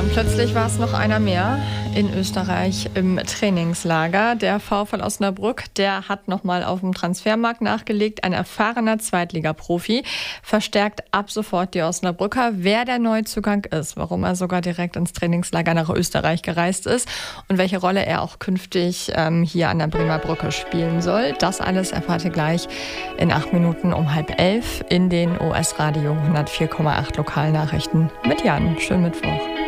und plötzlich war es noch einer mehr in Österreich im Trainingslager. Der VfL Osnabrück, der hat nochmal auf dem Transfermarkt nachgelegt. Ein erfahrener Zweitligaprofi verstärkt ab sofort die Osnabrücker. Wer der Neuzugang ist, warum er sogar direkt ins Trainingslager nach Österreich gereist ist und welche Rolle er auch künftig hier an der Bremer Brücke spielen soll, das alles erfahrt ihr gleich in 8 Minuten um 10:30 in den OS Radio 104,8 Lokalnachrichten mit Jan. Schönen Mittwoch.